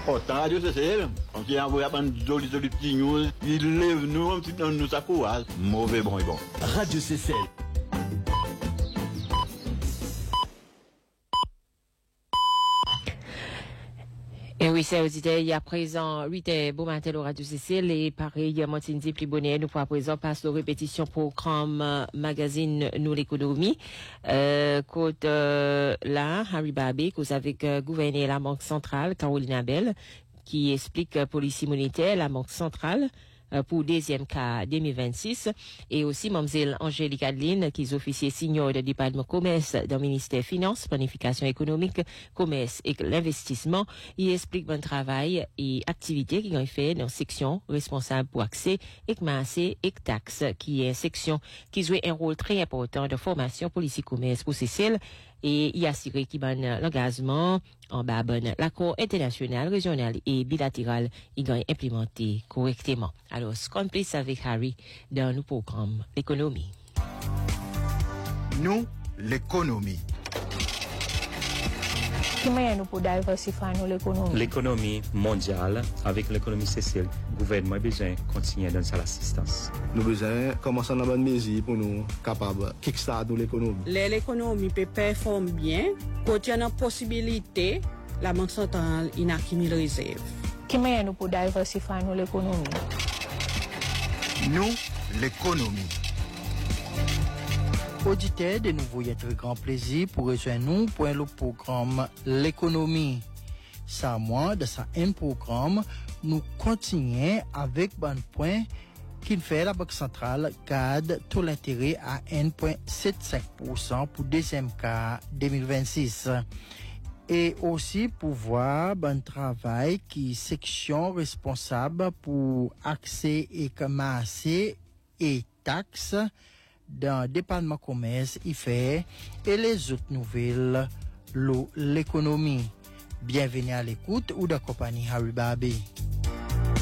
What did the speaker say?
Autant radio c'est elle. On qui envoie une jolie petite news, il lève nous un petit peu nous ça courage. Mauvais bon et bon. Radio CCL. Et oui, c'est auditeurs, il y a présent 8 bon matin au Radio CCL et pareil, Martine Di Plibonnet, nous pour à présent passe aux répétitions programme magazine Nous l'économie. Côte là, Harry Babé, cause avec gouverneur la Banque centrale, Caroline Abel, qui explique policy monétaire, la Banque centrale, pour deuxième cas 2026 et aussi Mademoiselle Angélique Adeline qui est officier senior du département commerce dans le ministère Finances, planification économique, commerce et l'investissement. Il explique bon travail et activité qui ont fait dans section responsable pour accès et massé et taxes qui est une section qui joue un rôle très important de formation politique commerce pour CCL et y assurer qui ban l'engagement en bas bon l'accord international, régional et bilatéral il doit implémenté correctement. Alors, ce qu'on plus avec Harry dans nos programmes l'économie. Nous, l'économie. Comment nous pour diversifier l'économie? L'économie mondiale, avec l'économie CCL, le gouvernement a besoin de continuer à donner l'assistance. Nous avons besoin de commencer dans la bonne mesure pour nous capables de kickstarter l'économie. L'économie peut performer bien, quand il y a une possibilité, la Banque centrale a accumulé réserve. Comment nous pour diversifier l'économie? Nous, l'économie. Auditeurs, de nouveau, il y a très grand plaisir pour rejoindre nous pour le programme L'économie. Ça, moi, de ça, un programme, nous continuons avec un point qui fait la Banque centrale garde taux l'intérêt à 1,75% pour deuxième cas 2026. Et aussi pour voir un travail qui section responsable pour accès et commerce et taxes dans le département commerce, il fait et les autres nouvelles, l'économie. Bienvenue à l'écoute ou de compagnie Harry Babé.